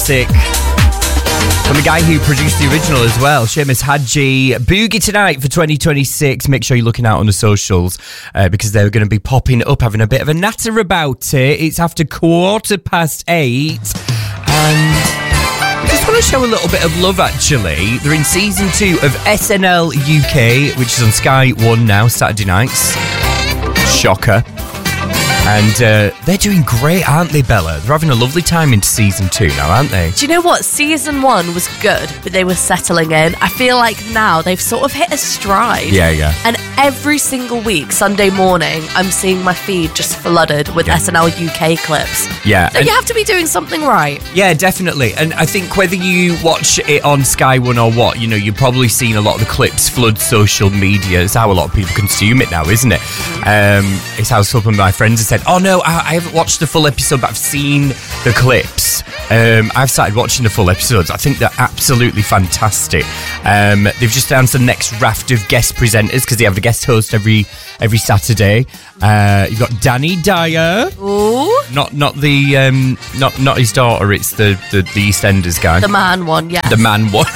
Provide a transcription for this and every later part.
classic from the guy who produced the original as well, Seamus Hadji. Boogie Tonight for 2026. Make sure you're looking out on the socials because they're going to be popping up, having a bit of a natter about it. It's after 8:15. And I just want to show a little bit of love, actually. They're in season 2 of SNL UK, which is on Sky 1 now, Saturday nights. Shocker. And they're doing great, aren't they, Bella? They're having a lovely time into season 2 now, aren't they? Do you know what? Season 1 was good, but they were settling in. I feel like now they've sort of hit a stride. Yeah. And every single week, Sunday morning, I'm seeing my feed just flooded with SNL UK clips. Yeah. So you have to be doing something right. Yeah, definitely. And I think whether you watch it on Sky One or what, you know, you've probably seen a lot of the clips flood social media. It's how a lot of people consume it now, isn't it? It's how some of my friends have said, oh no, I haven't watched the full episode, but I've seen the clips. I've started watching the full episodes. I think they're absolutely fantastic. They've just announced the next raft of guest presenters because they have a guest host every Saturday. You've got Danny Dyer. Ooh. Not his daughter. It's the EastEnders guy. The man one, yeah. The man one.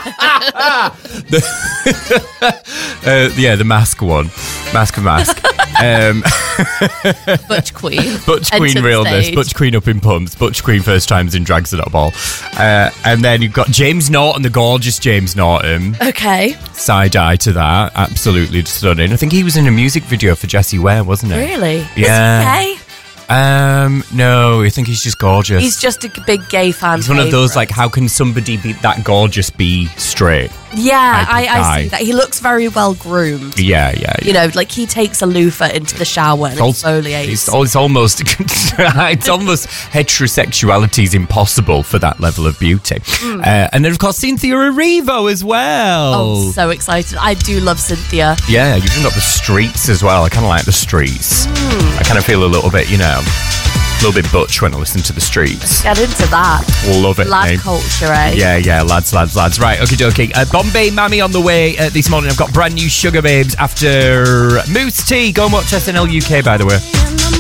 The mask one. Mask of mask. Butch Queen. Butch Queen realness. Butch Queen up in pumps. Butch Queen first times in drags at a ball. And then you've got James Norton, the gorgeous James Norton. Okay. Side eye to that. Absolutely stunning. I think he was in a music video for Jessie Ware, wasn't he? Really? Yeah. Is he gay? No, I think he's just gorgeous. He's just a big gay fan. He's one of those, like, how can somebody be that gorgeous be straight? Yeah, I see that. He looks very well groomed. Yeah. You know, like he takes a loofah into the shower and exfoliates. It's almost heterosexuality is impossible for that level of beauty. And then, of course, Cynthia Erivo as well. Oh, so excited. I do love Cynthia. Yeah, you've even got the streets as well. I kind of like the streets. I kind of feel a little bit, you know, a little bit butch when I listen to the streets. Get into that. Love it, Lad mate. culture, eh? Yeah, lads. Right, okie dokie. Bombay Mammy on the way this morning. I've got brand new Sugar Babes after Moose Tea. Go and watch SNL UK, by the way.